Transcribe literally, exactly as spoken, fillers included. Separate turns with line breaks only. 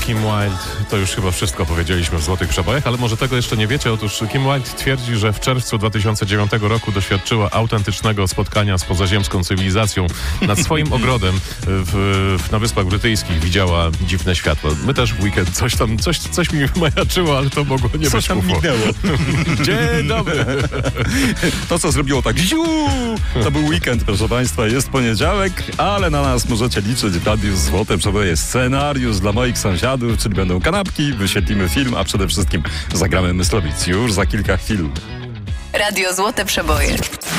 Kim Wilde, to już chyba wszystko powiedzieliśmy w Złotych Przebojach, ale może tego jeszcze nie wiecie. Otóż Kim Wilde twierdzi, że w czerwcu dwa tysiące dziewiątego roku doświadczyła autentycznego spotkania z pozaziemską cywilizacją. Nad swoim ogrodem w, w, na Wyspach Brytyjskich widziała dziwne światło. My też w weekend coś tam, coś, coś mi majaczyło, ale to mogło nie
coś
być
tam
U F O.
mignęło.
Dzień dobry.
To, co zrobiło tak ziu, to był weekend, proszę Państwa. Jest poniedziałek, ale na nas możecie liczyć w Radiu Złote Przeboje. Scenariusz dla moich sąsiadów, czyli będą kanapki, wyświetlimy film, a przede wszystkim zagramy Myslowic już za kilka chwil.
Radio Złote Przeboje.